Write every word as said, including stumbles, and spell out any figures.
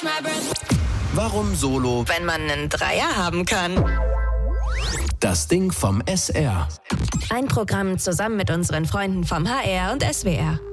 Warum Solo, wenn man einen Dreier haben kann? Das Ding vom S R. Ein Programm zusammen mit unseren Freunden vom H R und S W R.